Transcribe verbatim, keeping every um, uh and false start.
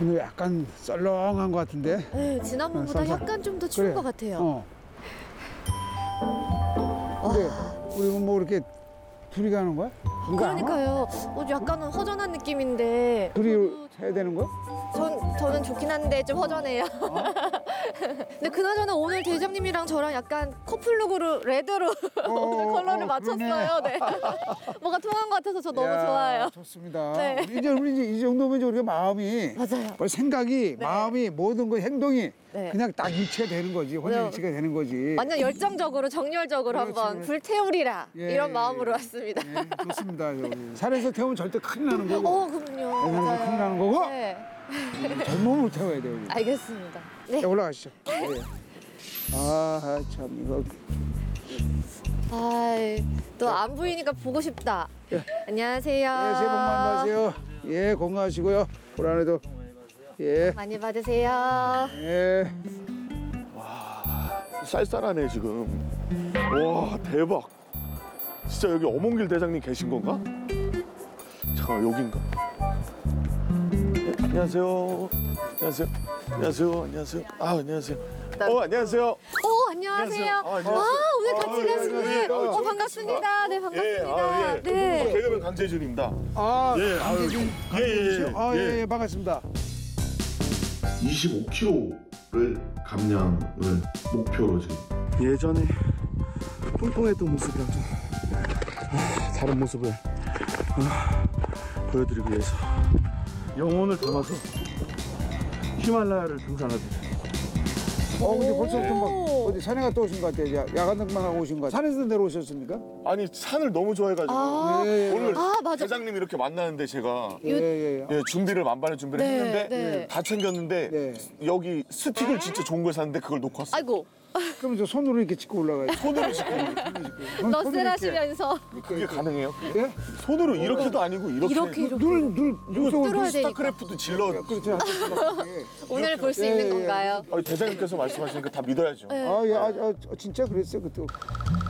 오늘 약간 썰렁한 것 같은데? 네, 지난번보다 어, 쌀쌀. 약간 좀 더 추운 그래. 것 같아요. 어. 와, 근데 우리 뭐 이렇게 둘이 가는 거야? 누가 안 와? 그러니까요. 어, 약간은 허전한 느낌인데. 둘이 저도 해야 되는 거야? 전, 저는 좋긴 한데 좀 허전해요. 어? 근데 그나저나 오늘 대장님이랑 저랑 약간 커플룩으로 레드로 오늘 컬러를 어, 맞췄어요. 네. 뭐가 통한 것 같아서 저 너무 이야, 좋아요. 좋습니다. 네. 우리 이제 우리 이제 이 정도면 이제 우리가 마음이 맞아요. 우리 생각이 네. 마음이 모든 거 행동이 네. 그냥 딱 일치가 되는 거지. 혼연 네. 일치가 되는 거지. 완전 열정적으로 정열적으로 그렇지, 한번 그렇지. 불태우리라 예, 이런 예, 마음으로 예. 왔습니다. 네, 좋습니다. 여기. 산에서 태우면 절대 큰일 나는 거고. 어, 그럼요. 산에서 맞아요. 큰일 나는 거고. 네. 젊음을 태워야 돼요. 우리. 알겠습니다. 네. 자, 올라가시죠. 예. 아, 참 이거. 아이, 또 안 보이니까 보고 싶다. 예. 안녕하세요. 예, 새해 복 많이 받으세요. 예, 건강하시고요. 올 한해도 예, 많이 받으세요. 예. 쌀쌀하네 지금. 와 대박. 진짜 여기 어몽길 대장님 계신 건가? 잠깐 여긴가? 네, 안녕하세요. 안녕하세요. 안녕하세요. 안녕하세요. 아 안녕하세요. 어 안녕하세요. 오, 안녕하세요. 안녕하세요. 아, 안녕하세요. 와, 오늘 같이 아, 예, 가시네. 예, 예. 어, 아, 반갑습니다. 네, 반갑습니다. 예, 아, 예. 네. 개그맨 강재준입니다. 아, 예, 강재준, 아유, 예, 예, 강재준 씨. 아, 예, 예. 예, 반갑습니다. 이십오 킬로그램을 감량을 목표로 지금 예전에 뚱뚱했던 모습이랑 좀 아, 다른 모습을 아, 보여드리기 위해서 영혼을 담아서 히말라야를 등산하듯. 어, 근데 벌써부터 막 오. 어디 산에 갔다 오신 것 같아요. 야, 야간 등반하고 오신 것 같아요. 산에서 내려오셨습니까? 아니 산을 너무 좋아해가지고 아, 예, 예, 오늘 아, 맞아. 대장님 이렇게 만나는데 제가 예, 예, 예. 예, 준비를 만반의 준비를 네, 했는데 네. 다 챙겼는데 네. 여기 스틱을 진짜 좋은 걸 샀는데 그걸 놓고 왔어요. 아이고, 그럼 저 손으로 이렇게 짚고 올라가요. 손으로 짚고 너셀하시면서 그게 가능해요? 예? 손으로 이렇게도 아니고 이렇게 이렇게 이렇게 눈을 눈 이거 눈속으로 뚫어야 되니까. 스타크래프트 질러. 그렇죠. 오늘 볼 수 예, 있는 예, 예. 건가요? 아니, 대장님께서 말씀하시니까 다 믿어야죠. 네. 아, 예, 아, 아, 진짜 그랬어요 그때.